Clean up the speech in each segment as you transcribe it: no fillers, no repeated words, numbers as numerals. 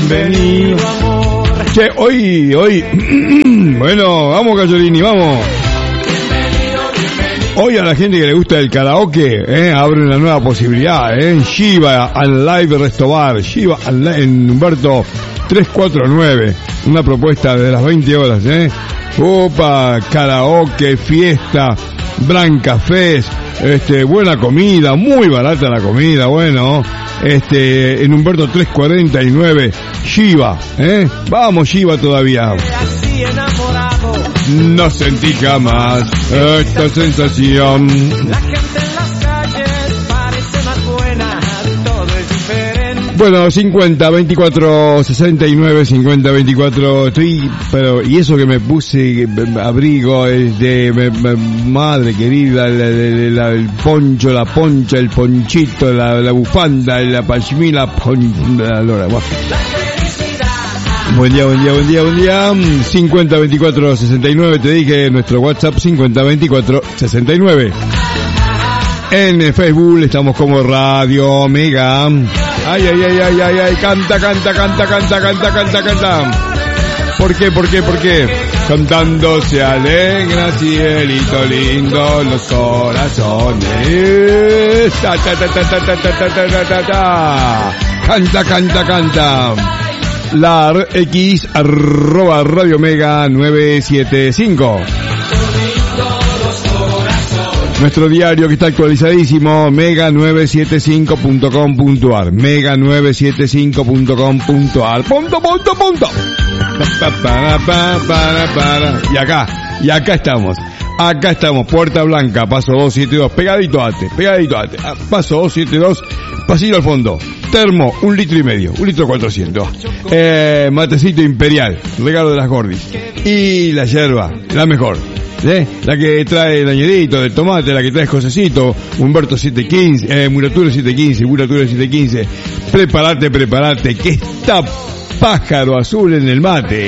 bienvenido amor. Che, hoy, bueno, vamos Cayolini, vamos. Hoy a la gente que le gusta el karaoke, abre una nueva posibilidad, Shiva and Live Restobar, Shiva and Live, en Humberto 349, una propuesta de las 20 horas, Opa, karaoke, fiesta, brancafés, buena comida, muy barata la comida, bueno, en Humberto 349, Shiva, vamos Shiva todavía. No sentí jamás esta sensación. La gente en las calles parece más buena, todo es diferente. Bueno, 50, 24, 69, 50, 24, pero, y eso que me puse abrigo, madre querida, el poncho, la poncha, el ponchito, la bufanda, la pashmina, Buen día. 50 24 69, te dije nuestro WhatsApp 50 24 69. En Facebook estamos como Radio Mega. Ay, canta. ¿Por qué? Cantando se alegra cielito lindo los corazones. Canta. La X @ Radio Mega 975. Nuestro diario que está actualizadísimo, mega975.com.ar, mega975.com.ar. Punto. Y acá estamos. Puerta Blanca, paso 272, pegadito a te. Paso 272, pasillo al fondo. Termo, 1,5 litros, 1,400 litros. Matecito imperial, regalo de las gordis. Y la yerba, la mejor. La que trae el añadito del tomate, la que trae Josecito, Humberto 715, Muratura 715. Prepárate, que está pájaro azul en el mate.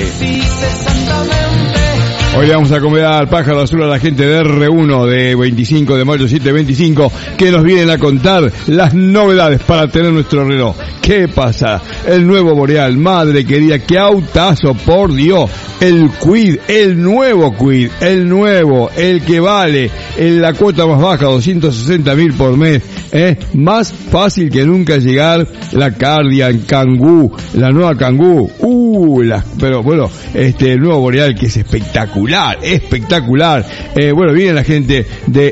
Hoy le vamos a acomodar pájaro azul a la gente de R1 de 25 de mayo 725 que nos vienen a contar las novedades para tener nuestro reloj. ¿Qué pasa? El nuevo Boreal, madre querida, qué autazo, por Dios. El Quid, el nuevo Quid, el que vale en la cuota más baja, 260.000 por mes. Más fácil que nunca llegar la Cardian Kangoo, la nueva Kangoo. Pero bueno, el nuevo Boreal que es espectacular. Bueno, viene la gente de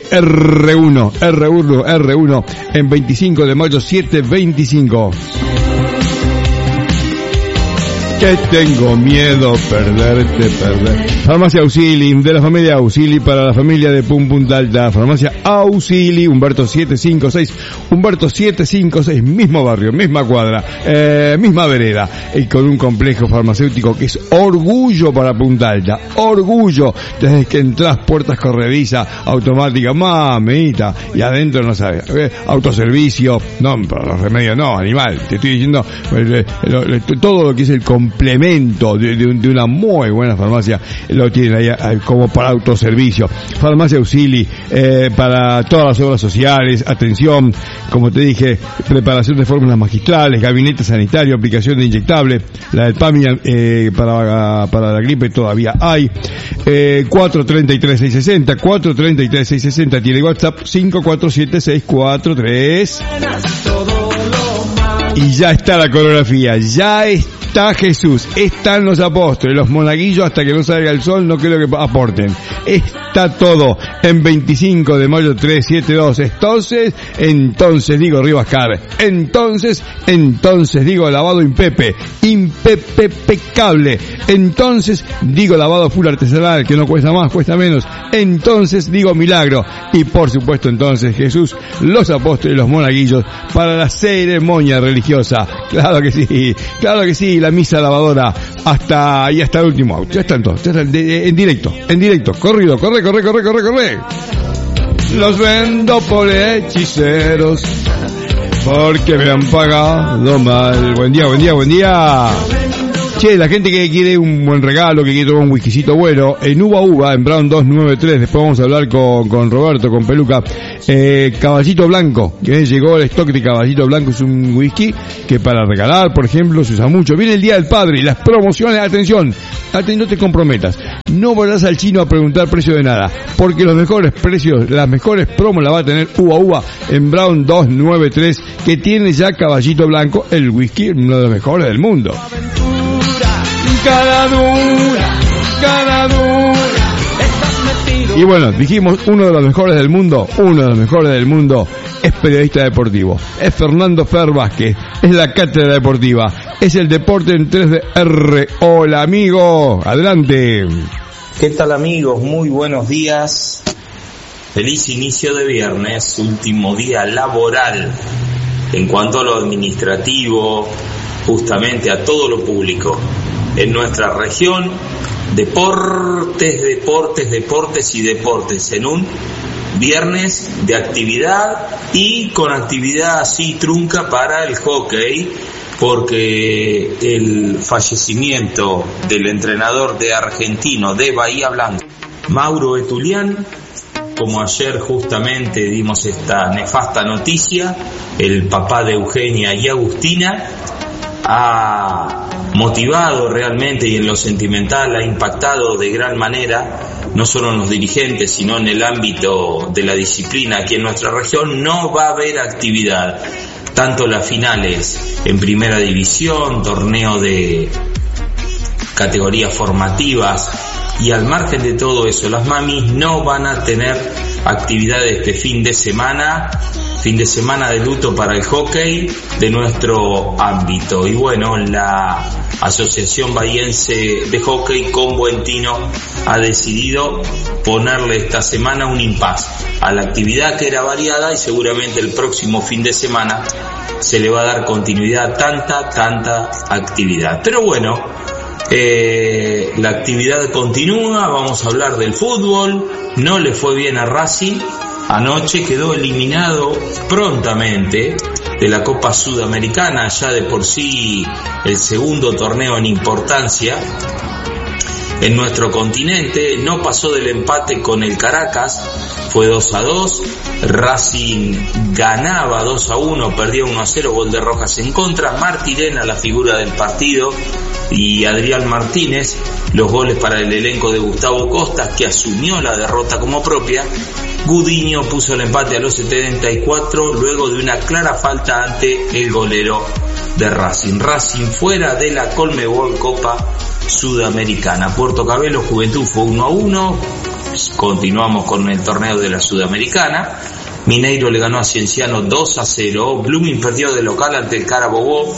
R1 en 25 de mayo 725. Que tengo miedo perderte. Farmacia Auxili, de la familia Auxili para la familia de Punta Alta. Farmacia Auxili, Humberto 756, mismo barrio, misma cuadra, misma vereda, y con un complejo farmacéutico que es orgullo para Punta Alta, orgullo. Desde que entras, puertas corredizas, automática, mamita, y adentro no sabes, autoservicio, no, para los remedios no, animal, te estoy diciendo, todo lo que es el complemento de una muy buena farmacia lo tiene ahí como para autoservicio. Farmacia Auxili, para todas las obras sociales, atención, como te dije, preparación de fórmulas magistrales, gabinete sanitario, aplicación de inyectable, la del Pamian, para la gripe todavía hay. 433-660 tiene WhatsApp 547-643. Y ya está la coreografía, ya está Jesús, están los apóstoles, los monaguillos, hasta que no salga el sol no creo que aporten. Está todo en 25 de mayo 372. Entonces digo Rivascar, entonces digo lavado impecable, entonces digo lavado full artesanal, que no cuesta más, cuesta menos, entonces digo milagro, y por supuesto entonces Jesús, los apóstoles, los monaguillos, para la ceremonia religiosa. Claro que sí, la misa lavadora, hasta el último auto, ya están todos, en directo, corre. Los vendo por hechiceros, porque me han pagado mal. Buen día. Che, la gente que quiere un buen regalo, que quiere tomar un whiskycito bueno, en Uva, en Brown 293, después vamos a hablar con Roberto, con Peluca, Caballito Blanco, que llegó el stock de Caballito Blanco, es un whisky que para regalar, por ejemplo, se usa mucho. Viene el Día del Padre y las promociones, atención, no te comprometas, no vayas al chino a preguntar precio de nada, porque los mejores precios, las mejores promos la va a tener Uva en Brown 293, que tiene ya Caballito Blanco, el whisky, uno de los mejores del mundo. Cara dura. Y bueno, dijimos uno de los mejores del mundo es periodista deportivo, es Fernando Fer Vázquez, es la cátedra deportiva, es el deporte en 3DR. Hola amigo, adelante. ¿Qué tal amigos? Muy buenos días. Feliz inicio de viernes, último día laboral. En cuanto a lo administrativo, justamente a todo lo público en nuestra región, deportes en un viernes de actividad, y con actividad así trunca para el hockey, porque el fallecimiento del entrenador de Argentino de Bahía Blanca, Mauro Etulián, como ayer justamente dimos esta nefasta noticia, el papá de Eugenia y Agustina, ha motivado realmente, y en lo sentimental ha impactado de gran manera, no solo en los dirigentes, sino en el ámbito de la disciplina aquí en nuestra región. No va a haber actividad, tanto las finales en primera división, torneo de categorías formativas, y al margen de todo eso, las mamis no van a tener actividades este fin de semana de luto para el hockey de nuestro ámbito. Y bueno, la Asociación Bahiense de Hockey con Buen Tino ha decidido ponerle esta semana un impas a la actividad, que era variada, y seguramente el próximo fin de semana se le va a dar continuidad a tanta actividad. Pero bueno, la actividad continúa. Vamos a hablar del fútbol. No le fue bien a Racing. Anoche quedó eliminado prontamente de la Copa Sudamericana, ya de por sí el segundo torneo en importancia en nuestro continente. No pasó del empate con el Caracas, fue 2-2. Racing ganaba 2-1, perdía 1-0, gol de Rojas en contra. Martirena, la figura del partido, y Adrián Martínez, los goles para el elenco de Gustavo Costas, que asumió la derrota como propia. Gudiño puso el empate a los 74, luego de una clara falta ante el golero de Racing. Racing fuera de la Conmebol Copa Sudamericana. Puerto Cabello, Juventud fue 1-1. Continuamos con el torneo de la Sudamericana. Mineiro le ganó a Cienciano 2-0. Blooming perdió de local ante el Carabobo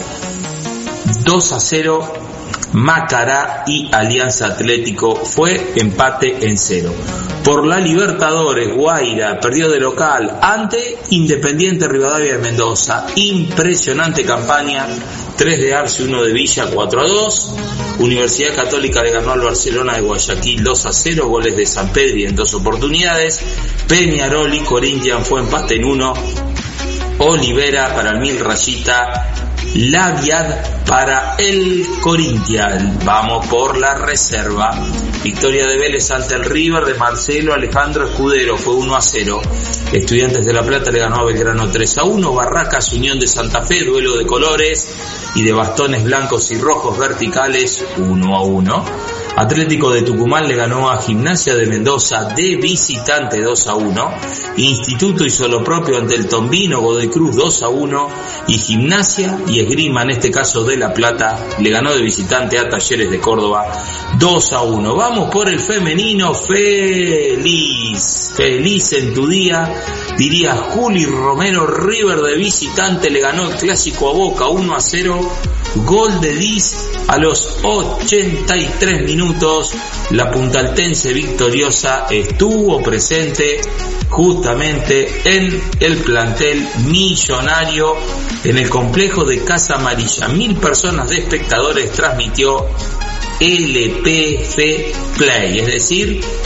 2-0. Macará y Alianza Atlético fue empate en 0. Por la Libertadores, Guaira perdió de local ante Independiente Rivadavia de Mendoza. Impresionante campaña, 3 de Arce, 1 de Villa, 4-2. Universidad Católica le ganó al Barcelona de Guayaquil 2-0, goles de San Pedri en 2 oportunidades. Peñarol y Corinthians fue empate en 1. Olivera para el Mil Rayita, Laviad para el Corinthians. Vamos por la reserva. Victoria de Vélez ante el River de Marcelo Alejandro Escudero, fue 1-0. Estudiantes de La Plata le ganó a Belgrano 3-1. Barracas Unión de Santa Fe, duelo de colores y de bastones blancos y rojos verticales, 1-1. Atlético de Tucumán le ganó a Gimnasia de Mendoza de visitante 2-1. Instituto hizo lo propio ante el Tombino Godoy Cruz 2-1. Y Gimnasia y Esgrima, en este caso de La Plata, le ganó de visitante a Talleres de Córdoba 2-1. Vamos por el femenino. Feliz en tu día, diría Juli Romero. River de visitante le ganó el clásico a Boca 1-0. Gol de Diz a los 83 minutos. La puntaltense victoriosa estuvo presente justamente en el plantel millonario, en el complejo de Casa Amarilla. 1000 personas de espectadores transmitió LPF Play, es decir,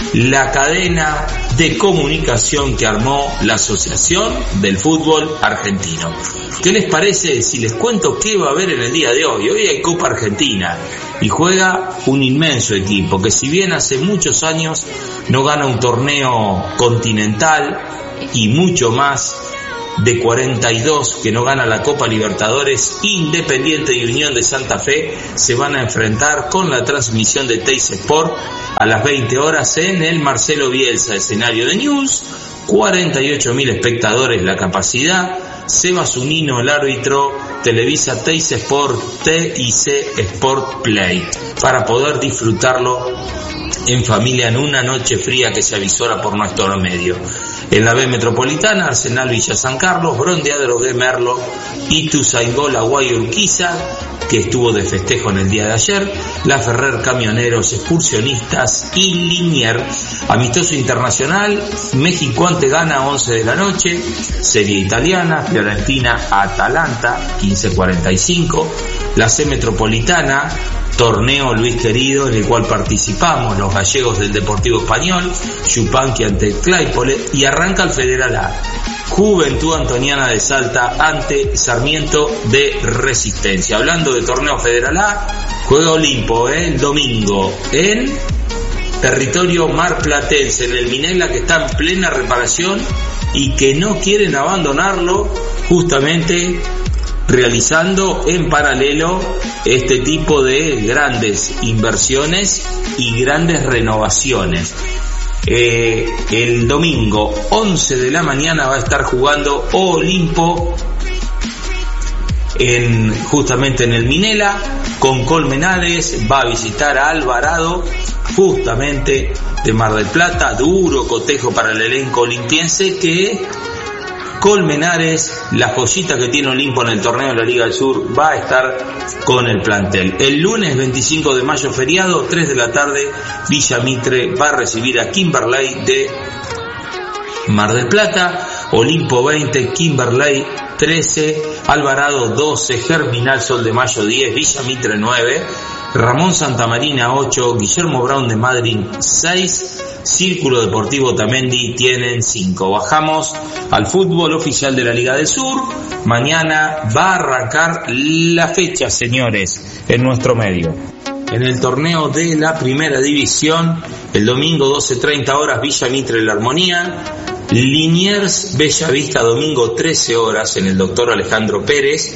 la cadena de comunicación que armó la Asociación del Fútbol Argentino. ¿Qué les parece si les cuento qué va a haber en el día de hoy? Hoy hay Copa Argentina y juega un inmenso equipo que, si bien hace muchos años no gana un torneo continental y mucho más de 42 que no gana la Copa Libertadores, Independiente y Unión de Santa Fe se van a enfrentar con la transmisión de Teis Sport a las 20 horas en el Marcelo Bielsa, escenario de News. 48.000 espectadores la capacidad. Seba Zunino, el árbitro. Televisa Teis Sport, TIC Sport Play, para poder disfrutarlo en familia en una noche fría que se avisora por nuestro medio. En la B Metropolitana, Arsenal Villa San Carlos, Brondeadero de Merlo, Ituzaingó, La Guay, Urquiza, que estuvo de festejo en el día de ayer, La Ferrer, Camioneros, Excursionistas y Liniers. Amistoso internacional, México ante Ghana, 11 de la noche, Serie Italiana, Fiorentina, Atalanta, 15:45, la C Metropolitana, torneo Luis Querido, en el cual participamos los gallegos del Deportivo Español, Yupanqui ante Claypole, y arranca el Federal A. Juventud Antoniana de Salta ante Sarmiento de Resistencia. Hablando de torneo Federal A, juega Olimpo el domingo en territorio marplatense, en el Minela, que está en plena reparación y que no quieren abandonarlo, justamente realizando en paralelo este tipo de grandes inversiones y grandes renovaciones. El domingo 11 de la mañana va a estar jugando Olimpo justamente en el Minela con Colmenares. Va a visitar a Alvarado, justamente de Mar del Plata. Duro cotejo para el elenco olimpiense, que Colmenares, la joyita que tiene Olimpo en el torneo de la Liga del Sur, va a estar con el plantel. El lunes 25 de mayo, feriado, 3 de la tarde, Villa Mitre va a recibir a Kimberley de Mar del Plata. Olimpo 20, Kimberley 13, Alvarado 12, Germinal Sol de Mayo 10, Villa Mitre 9, Ramón Santamarina 8, Guillermo Brown de Madrid 6, Círculo Deportivo Tamendi tienen 5. Bajamos al fútbol oficial de la Liga del Sur. Mañana va a arrancar la fecha, señores, en nuestro medio. En el torneo de la Primera División, el domingo 12:30 horas, Villa Mitre La Armonía. Liniers Bella Vista, domingo 13 horas en el Dr. Alejandro Pérez.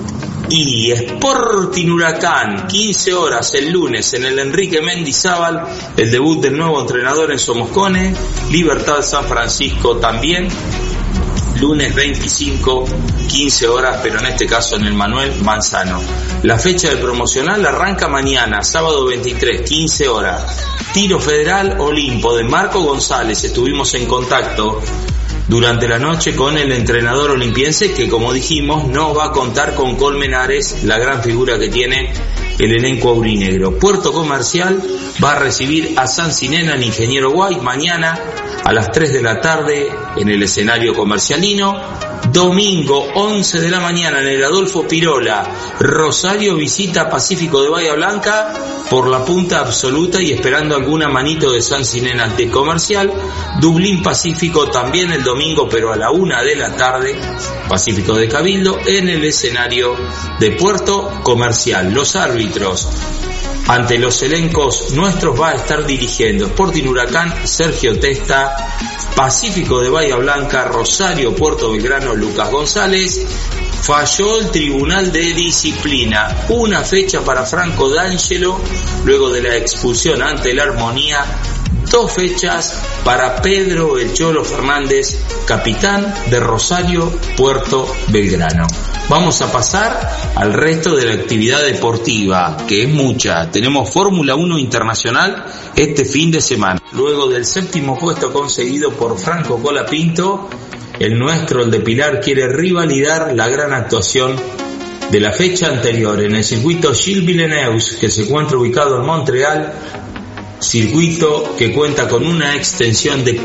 Y Sporting Huracán, 15 horas el lunes en el Enrique Mendizábal, el debut del nuevo entrenador en Somoscone. Libertad San Francisco también, lunes 25, 15 horas, pero en este caso en el Manuel Manzano. La fecha del promocional arranca mañana, sábado 23, 15 horas. Tiro Federal Olimpo de Marco González. Estuvimos en contacto durante la noche con el entrenador olimpiense, que, como dijimos, no va a contar con Colmenares, la gran figura que tiene el elenco aurinegro. Puerto Comercial va a recibir a San Sinena, el Ingeniero Guay, mañana a las 3 de la tarde en el escenario comercialino. Domingo 11 de la mañana en el Adolfo Pirola, Rosario visita Pacífico de Bahía Blanca por la punta absoluta y esperando alguna manito de San Sinena ante Comercial. Dublín Pacífico también el domingo, pero a la 1 de la tarde, Pacífico de Cabildo en el escenario de Puerto Comercial. Los árbitros ante los elencos nuestros va a estar dirigiendo Sporting Huracán, Sergio Testa. Pacífico de Bahía Blanca, Rosario, Puerto Belgrano, Lucas González. Falló el Tribunal de Disciplina. Una fecha para Franco D'Angelo luego de la expulsión ante la Armonía. 2 fechas para Pedro El Cholo Fernández, capitán de Rosario, Puerto Belgrano. Vamos a pasar al resto de la actividad deportiva, que es mucha. Tenemos Fórmula 1 Internacional este fin de semana. Luego del 7º puesto conseguido por Franco Colapinto, el nuestro, el de Pilar, quiere revalidar la gran actuación de la fecha anterior en el circuito Gilles Villeneuve, que se encuentra ubicado en Montreal. circuito que cuenta con una extensión de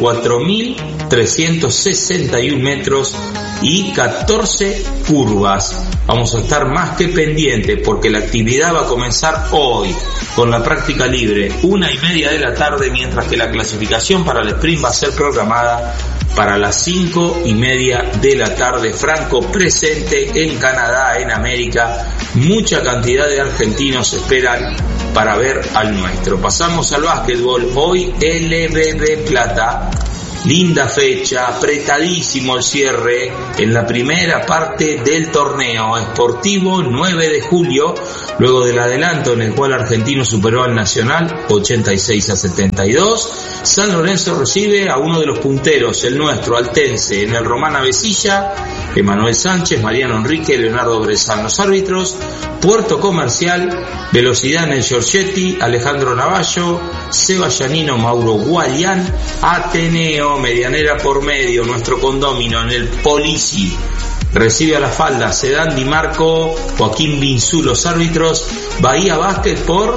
4.361 metros y 14 curvas. Vamos a estar más que pendientes porque la actividad va a comenzar hoy con la práctica libre 1:30 de la tarde, mientras que la clasificación para el sprint va a ser programada para las 5:30 de la tarde. Franco presente en Canadá, en América. Mucha cantidad de argentinos esperan para ver al nuestro. Pasamos al básquetbol. Hoy LBB Plata. Linda fecha, apretadísimo el cierre en la primera parte del torneo Sportivo 9 de julio, luego del adelanto en el cual Argentino superó al Nacional 86-72. San Lorenzo recibe a uno de los punteros, el nuestro, Altense, en el Román Avesilla, Emanuel Sánchez, Mariano Enrique, Leonardo Brezán. Los árbitros, Puerto Comercial, Velocidad en el Giorgetti, Alejandro Navallo, Seba Yanino, Mauro Guayán, Ateneo, Medianera por medio, nuestro condomino en el Polisi. Recibe a la falda Sedán Di Marco, Joaquín Binzú. Los árbitros, Bahía Básquet por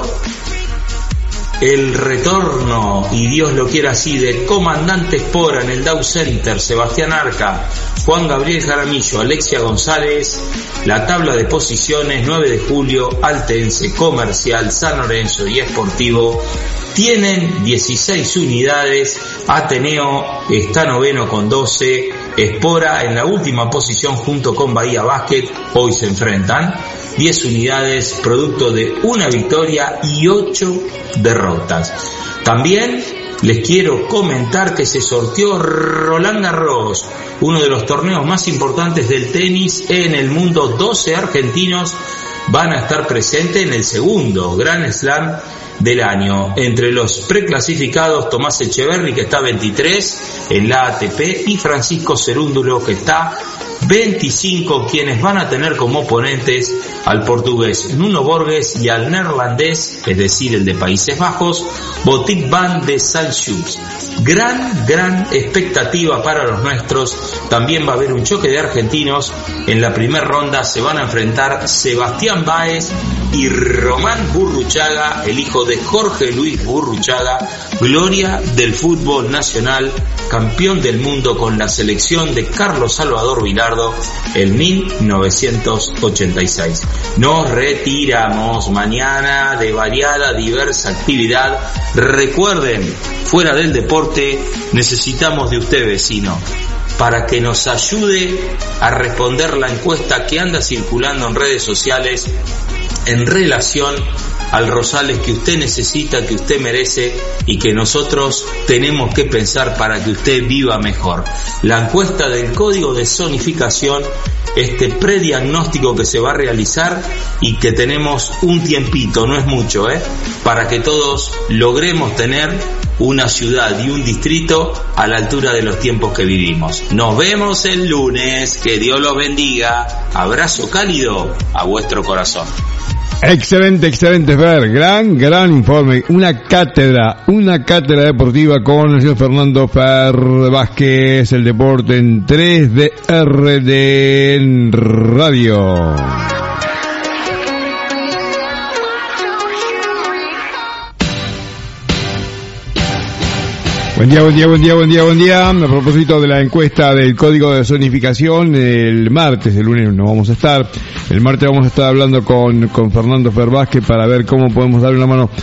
el retorno, y Dios lo quiera así, de Comandante Espora en el Dow Center, Sebastián Arca, Juan Gabriel Jaramillo, Alexia González. La tabla de posiciones: 9 de julio, Altense, Comercial, San Lorenzo y Sportivo tienen 16 unidades. Ateneo está noveno con 12. Espora en la última posición junto con Bahía Básquet. Hoy se enfrentan 10 unidades, producto de una victoria y 8 derrotas. También les quiero comentar que se sorteó Roland Garros, uno de los torneos más importantes del tenis en el mundo. 12 argentinos van a estar presentes en el segundo Grand Slam del año. Entre los preclasificados, Tomás Echeverry, que está 23 en la ATP, y Francisco Cerúndulo, que está 25, quienes van a tener como oponentes al portugués Nuno Borges y al neerlandés, es decir, el de Países Bajos, Botic van de Sanchus. Gran expectativa para los nuestros. También va a haber un choque de argentinos. En la primera ronda se van a enfrentar Sebastián Báez y Román Burruchaga, el hijo de Jorge Luis Burruchaga, gloria del fútbol nacional, campeón del mundo con la selección de Carlos Salvador Vilardo en 1986. Nos retiramos mañana de variada, diversa actividad. Recuerden, fuera del deporte, necesitamos de usted, vecino, para que nos ayude a responder la encuesta que anda circulando en redes sociales en relación al Rosales que usted necesita, que usted merece y que nosotros tenemos que pensar para que usted viva mejor. La encuesta del Código de Zonificación, este prediagnóstico que se va a realizar y que tenemos un tiempito, no es mucho, para que todos logremos tener una ciudad y un distrito a la altura de los tiempos que vivimos. Nos vemos el lunes, que Dios los bendiga. Abrazo cálido a vuestro corazón. Excelente, Fer, gran informe, una cátedra deportiva con el señor Fernando Fer Vázquez, el deporte en 3DR en radio. Buen día. A propósito de la encuesta del Código de Zonificación, el lunes no vamos a estar. El martes vamos a estar hablando con Fernando Fer Vázquez para ver cómo podemos darle una mano.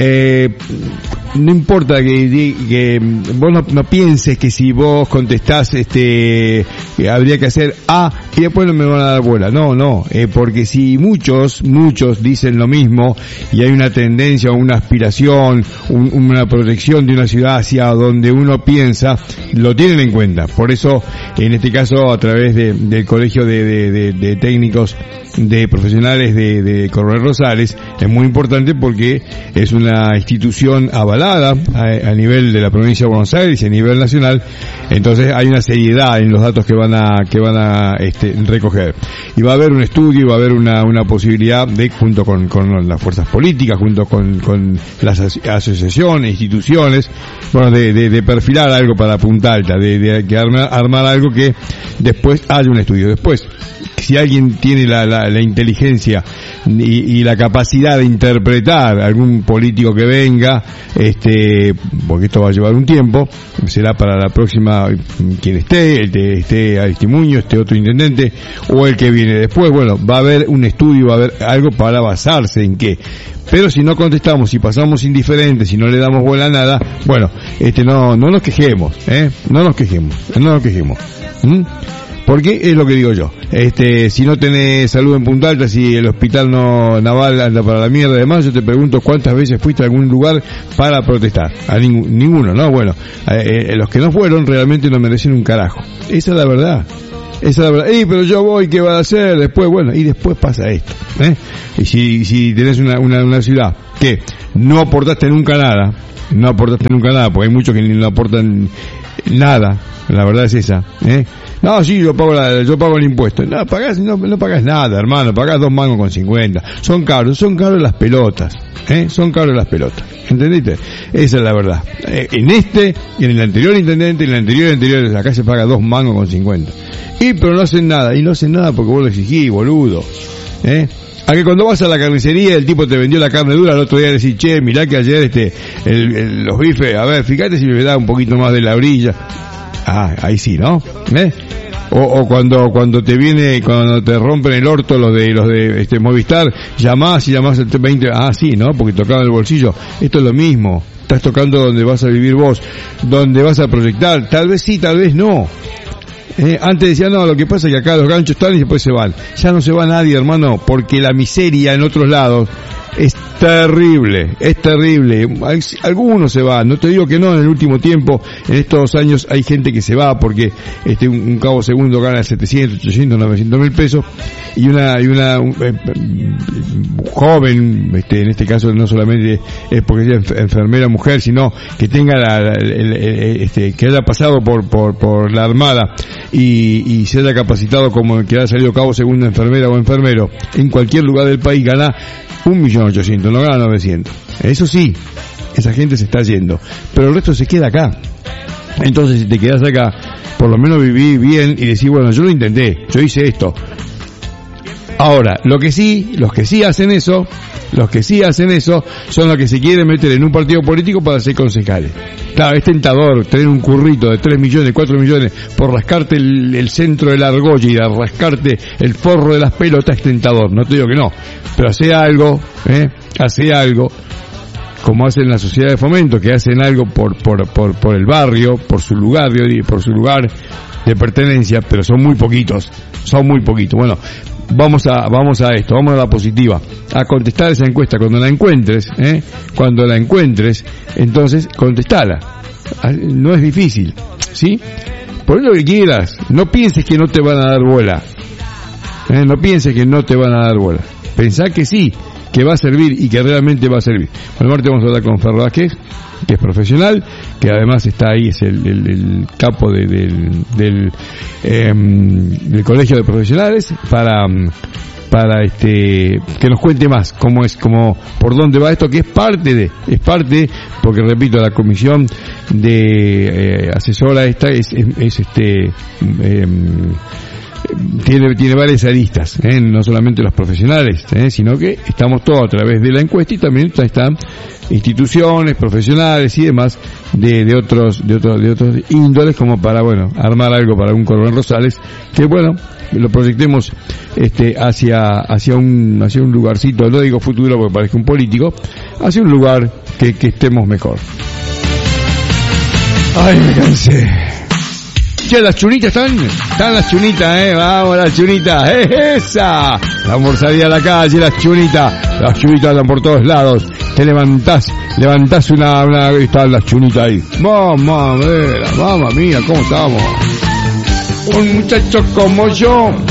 No importa que vos no pienses que si vos contestás habría que hacer A y después no me van a dar bola. No, porque si muchos dicen lo mismo y hay una tendencia, una aspiración, una proyección de una ciudad hacia donde uno piensa, lo tienen en cuenta. Por eso, en este caso, a través del Colegio de Técnicos de Profesionales de Coronel Rosales, es muy importante porque es una institución avalada a nivel de la provincia de Buenos Aires y a nivel nacional. Entonces hay una seriedad en los datos que van a recoger, y va a haber un estudio y va a haber una posibilidad de, junto con las fuerzas políticas, junto con las asociaciones, instituciones, de perfilar algo para Punta Alta, de armar algo que después haya un estudio. Después, si alguien tiene la inteligencia y la capacidad de interpretar a algún político que venga, porque esto va a llevar un tiempo, será para la próxima quien esté Aristimuño, otro intendente, o el que viene después. Bueno, va a haber un estudio, va a haber algo para basarse en qué. Pero si no contestamos, si pasamos indiferentes, si no le damos bola a nada, bueno, no nos quejemos, no nos quejemos. Porque es lo que digo yo, si no tenés salud en Punta Alta, si el hospital naval anda para la mierda, además yo te pregunto cuántas veces fuiste a algún lugar para protestar. A ninguno, ¿no? Bueno, los que no fueron realmente no merecen un carajo. Esa es la verdad. Pero yo voy, ¿qué va a hacer después? Bueno, y después pasa esto, Y si tenés una ciudad que no aportaste nunca nada, porque hay muchos que no aportan nada, la verdad es esa, No, sí, yo pago el impuesto. No pagás nada, hermano, pagás 2 mangos con 50. Son caros las pelotas, son caros las pelotas. ¿Entendiste? Esa es la verdad. En el anterior intendente, en el anterior, acá se paga 2 mangos con 50. Pero no hacen nada, porque vos lo exigís, boludo. A que cuando vas a la carnicería el tipo te vendió la carne dura, al otro día decís, che, mirá que ayer los bifes, a ver, fíjate si me da un poquito más de la orilla. Ah, ahí sí, ¿no? O cuando te rompen el orto los de Movistar, llamás al 20, sí, ¿no? Porque tocaban el bolsillo. Esto es lo mismo. Estás tocando donde vas a vivir vos, donde vas a proyectar. Tal vez sí, tal vez no. Antes decían, no, lo que pasa es que acá los ganchos están y después se van. Ya no se va nadie, hermano, porque la miseria en otros lados es terrible. Algunos se van, no te digo que no, en el último tiempo, en estos años hay gente que se va porque un cabo segundo gana 700, 800, 900 mil pesos y una joven, en este caso no solamente es porque sea enfermera mujer, sino que tenga que haya pasado por la Armada y se haya capacitado como que haya salido cabo segundo enfermera o enfermero en cualquier lugar del país, gana 1.800.000, no gana 900. Eso sí, esa gente se está yendo, pero el resto se queda acá. Entonces, si te quedas acá, por lo menos viví bien y decís, bueno, yo lo intenté, yo hice esto. Ahora, los que sí hacen eso son los que se quieren meter en un partido político para ser concejales. Claro, es tentador tener un currito de 3 millones, 4 millones por rascarte el centro de la argolla y rascarte el forro de las pelotas, es tentador, no te digo que no, pero hace algo, como hacen la sociedad de fomento, que hacen algo por el barrio, por su lugar de pertenencia, pero son muy poquitos. Bueno, vamos a esto, vamos a la positiva, a contestar esa encuesta cuando la encuentres, entonces contestala. No es difícil, ¿sí? Pon lo que quieras, no pienses que no te van a dar bola. Pensá que sí, que va a servir y que realmente va a servir. Bueno, martes vamos a hablar con Fer Vázquez, que es profesional, que además está ahí, es el capo del colegio de profesionales, para que nos cuente más cómo es, por dónde va esto, que es parte, porque repito, la comisión de asesora esta tiene varias aristas, no solamente los profesionales, sino que estamos todos a través de la encuesta y también están instituciones, profesionales y demás de otros índoles, como para, armar algo para un Coronel Rosales, que lo proyectemos hacia un lugarcito, no digo futuro porque parezca un político, hacia un lugar que estemos mejor. Ay, me cansé. Ya las chunitas están las chunitas, vamos las chunitas, esa, la almorzaría a la calle, las chunitas andan por todos lados, te levantás una, están las chunitas ahí, mamá mía, ¿cómo estamos? Un muchacho como yo